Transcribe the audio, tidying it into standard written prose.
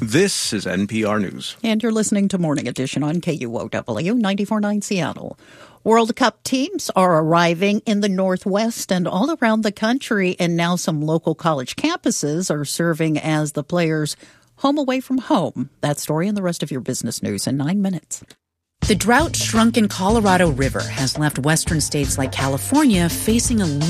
This is NPR News. And you're listening to Morning Edition on KUOW 94.9 Seattle. World Cup teams are arriving in the Northwest and all around the country, and now some local college campuses are serving as the players' home away from home. That story and the rest of your business news in 9 minutes. The drought-shrunken Colorado River has left western states like California facing a